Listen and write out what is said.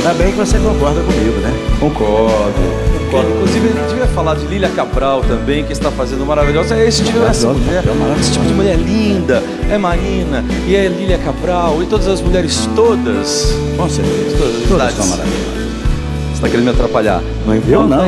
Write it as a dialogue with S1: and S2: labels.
S1: Ainda bem que você concorda comigo, né?
S2: Concordo. Inclusive, ele devia falar de Lília Cabral também, que está fazendo maravilhosa. Esse tipo, essa mulher, esse tipo de mulher linda, é Marina, e é Lília Cabral, e todas as mulheres todas.
S1: Com certeza.
S2: Todas
S1: Todas são maravilhosas.
S2: Você está querendo me atrapalhar?
S1: Eu não.